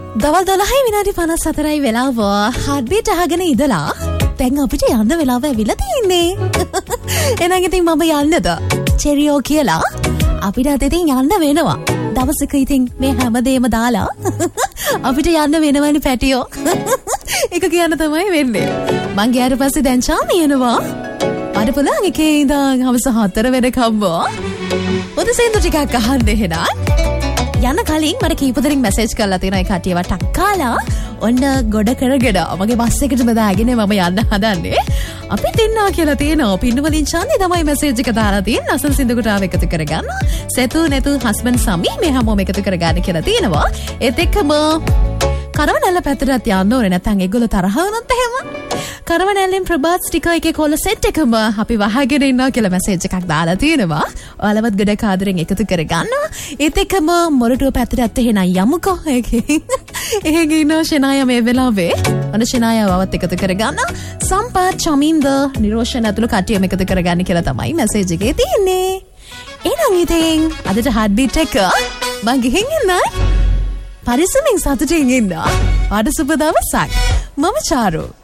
දවල් 12 විනාඩි 54යි වෙලාව. හાર્ට්බීට් අහගෙන ඉඳලා දැන් අපිට යන්න වෙලාව ඇවිල්ලා තියෙන්නේ. එහෙනම් ඉතින් මම යන්නද? චෙරියෝ කියලා අපිට අද ඉතින් යන්න වෙනවා. දවසක ඉතින් මේ හැමදේම දාලා අපිට යන්න වෙනවනේ පැටියෝ. ඒක කියන්න තමයි වෙන්නේ. මං ගියාට පස්සේ දැන් චාමි එනවා. අර පුළාන් එකේ ඉඳන් හවස 4 වෙනකම්ම පොදු සෙන්දු ටිකක් අහන්න එහෙනම්. යන්න කලින් මට කීප දෙනෙක් මැසේජ් කරලා තියෙනවා. ඒ කට්ටිය වටක් කාලා ඔන්න ගොඩ කරගෙන මගේ බස් එකටම දාගෙන මම යන්න හදන්නේ. අපි දෙන්නා කියලා තියෙනවා. පින්නවලින් චාන්දි තමයි මැසේජ් එක දාලා තියෙන්නේ. අසල් සින්දුකට ආව එකතු කරගන්න. සෙතු නෙතු හස්බන්ඩ් සමි මේ හැමෝම එකතු කරගන්න කියලා තියෙනවා. ඒත් එක්කම කරවනැල්ල පැත්තට යන්න ඕනේ. නැත්නම් ඒගොල්ලෝ තරහ වුණොත් එහෙම කරවනැල්ලෙන් ප්‍රබාත් ස්ටිකර් එකේ කොල්ල සෙට් එකම අපි වහගෙන ඉන්නවා කියලා මැසේජ් එකක් දාලා තියෙනවා. ඔයාලවත් ගොඩක් ආදරෙන් එකතු කරගන්න. ඒත් එක්කම මොරටුව පැත්තට එහෙනම් යමුකෝ. එහෙන් ඉන්නවා ෂෙනායා මේ වෙලාවේ. අන්න ෂෙනායාවවත් එකතු කරගන්න. සම්පාත් චමින්ද නිරෝෂන් ඇතුළු කට්ටියම එකතු කරගන්න කියලා තමයි මැසේජ් එකේ තියෙන්නේ. එහෙනම් ඉතින් අදට හાર્ට්බීට් එක මං ගිහින් ඉන්නයි. පරිස්සමින් සතුටින් ඉන්න. ආද සුබ දවසක්. මම චාරු.